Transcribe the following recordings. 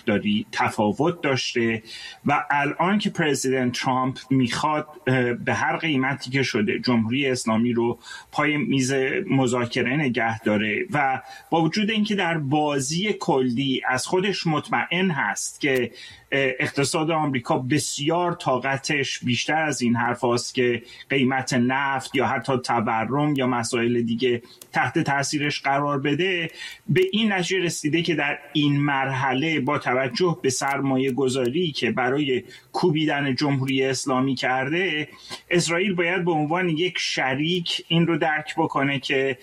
نگهداری تفاوت داشته و الان که پرزیدنت ترامپ میخواد به هر قیمتی که شده جمهوری اسلامی رو پای میز مذاکره نگه داره و با وجود اینکه در بازی کلی از خودش مطمئن هست که اقتصاد آمریکا بسیار طاقتش بیشتر از این حرف هاست که قیمت نفت یا حتی تورم یا مسائل دیگه تحت تاثیرش قرار بده، به این نتیجه رسیده که در این مرحله با توجه به سرمایه گذاری که برای کوبیدن جمهوری اسلامی کرده، اسرائیل باید به عنوان یک شریک این رو درک بکنه که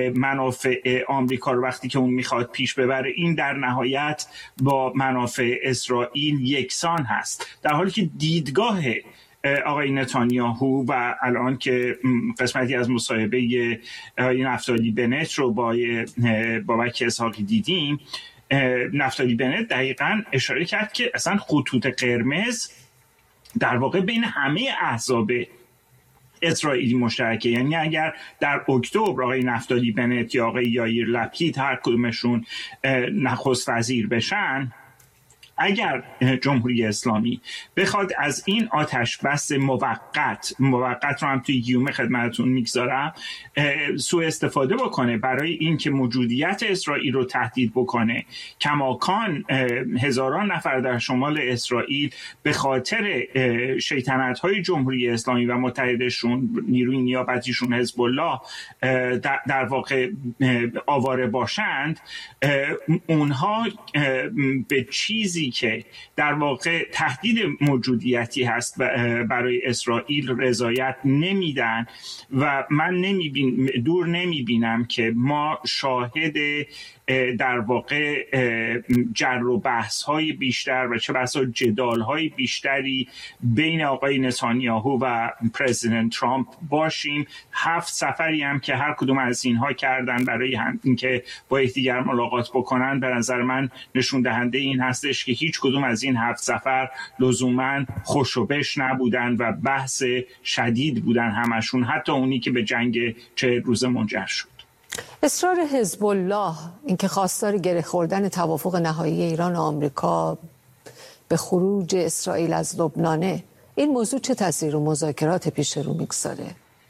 منافع آمریکا رو وقتی که اون میخواد پیش ببره، این در نهایت با منافع اسرائیل یکسان هست. در حالی که دیدگاه آقای نتانیاهو و الان که قسمتی از مصاحبه نفتالی بنت رو با بابک اسحاقی دیدیم، نفتالی بنت دقیقاً اشاره کرد که اصلا خطوط قرمز در واقع بین همه احزاب اسرائیلی مشترکه. یعنی اگر در اکتبر آقای نفتالی بنت یا آقای یائیر لپید هر کدومشون نخست وزیر بشن، اگر جمهوری اسلامی بخواد از این آتش بس موقت رو هم توی گیومه خدمتتون میگذارم سوء استفاده بکنه برای اینکه موجودیت اسرائیل رو تهدید بکنه، کماکان هزاران نفر در شمال اسرائیل به خاطر شیطنت‌های جمهوری اسلامی و متحدشون نیروی نیابتیشون حزب الله در واقع آواره باشند، اونها به چیزی که در واقع تهدید موجودیتی هست برای اسرائیل رضایت نمیدن و من دور نمیبینم که ما شاهد در واقع جر و بحث های بیشتر و چه بسا جدال های بیشتری بین آقای نتانیاهو و پرزیدنت ترامپ باشیم. 7 سفری هم که هر کدوم از اینها کردن برای اینکه با یکدیگر ملاقات بکنن، به نظر من نشون دهنده این هستش که هیچ کدوم از این 7 سفر لزوما خوش و بش نبودن و بحث شدید بودن همشون، حتی اونی که به جنگ 40 روزه منجر شد. اصرار حزب الله اینکه خواستار گره خوردن توافق نهایی ایران و آمریکا به خروج اسرائیل از لبنانه، این موضوع چه تاثیر رو مذاکرات پیش رو میگذاره؟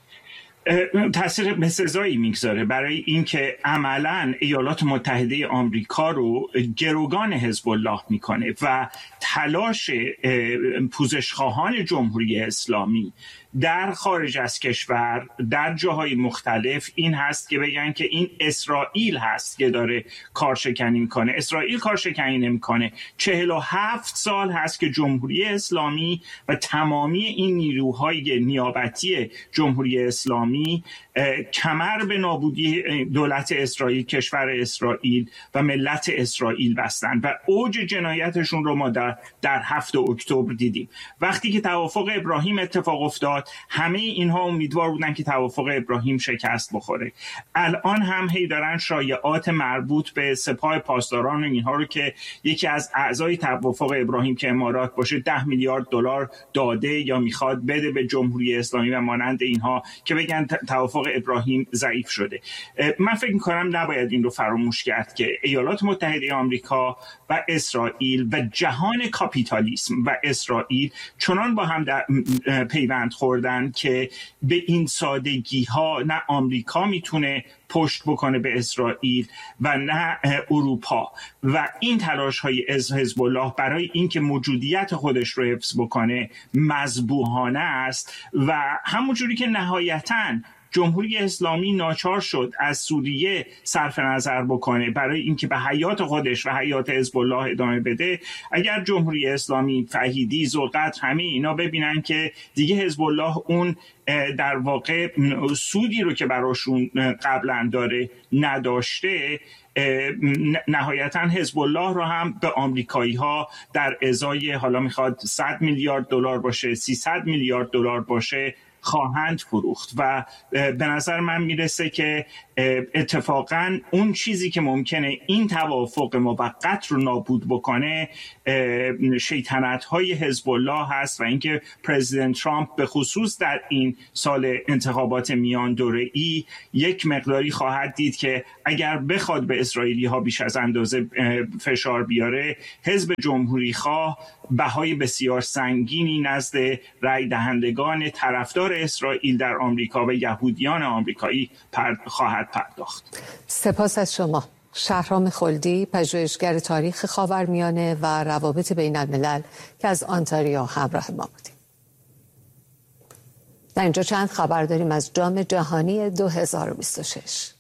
تاثیر بسزایی میگذاره برای اینکه عملاً ایالات متحده آمریکا رو گروگان حزب الله میکنه و تلاش پوزشخواهان جمهوری اسلامی در خارج از کشور در جاهای مختلف این هست که بگن که این اسرائیل هست که داره کارشکنی میکنه. اسرائیل کارشکنی نمیکنه. 47 سال هست که جمهوری اسلامی و تمامی این نیروهای نیابتی جمهوری اسلامی کمر به نابودی دولت اسرائیل، کشور اسرائیل و ملت اسرائیل بستن و اوج جنایتشون رو ما در 7 اکتبر دیدیم. وقتی که توافق ابراهیم اتفاق افتاد، همه اینها امیدوار بودن که توافق ابراهیم شکست بخوره. الان هم هی دارن شایعات مربوط به سپاه پاسداران و اینها رو که یکی از اعضای توافق ابراهیم که امارات باشه 10 میلیارد دلار داده یا میخواد بده به جمهوری اسلامی و مانند اینها که بگن توافق ابراهیم ضعیف شده. من فکر می‌کنم نباید این رو فراموش کرد که ایالات متحده آمریکا و اسرائیل و جهان کاپیتالیسم و اسرائیل چنان با هم پیوند خوردن که به این سادگی ها نه آمریکا میتونه پشت بکنه به اسرائیل و نه اروپا و این تلاش های حزب الله برای اینکه موجودیت خودش رو حفظ بکنه مذبوحانه است و همونجوری که نهایتاً جمهوری اسلامی ناچار شد از سوریه صرف نظر بکنه برای اینکه به حیات خودش و حیات حزب الله ادامه بده، اگر جمهوری اسلامی، فهیدی، ذوالقدر همه اینا ببینن که دیگه حزب الله اون در واقع سودی رو که براشون قبلا داره نداشته، نهایتا حزب الله رو هم به آمریکایی ها در ازای حالا میخواد 100 میلیارد دلار باشه 300 میلیارد دلار باشه خواهند فروخت و به نظر من میرسه که اتفاقا اون چیزی که ممکنه این توافق موقت رو نابود بکنه شیطنت‌های حزب الله هست و اینکه پرزیدنت ترامپ به خصوص در این سال انتخابات میان دوره‌ای یک مقداری خواهد دید که اگر بخواد به اسرائیلی‌ها بیش از اندازه فشار بیاره، حزب جمهوری خواه بهای بسیار سنگینی نزد رای دهندگان طرفدار اسرائیل در آمریکا و یهودیان آمریکایی خواهد پرداخت. سپاس از شما. شهرام خلدی، پژوهشگر تاریخ خاورمیانه و روابط بین الملل که از آنتاریو همراه ما بودیم. در اینجا چند خبر داریم از جام جهانی 2026.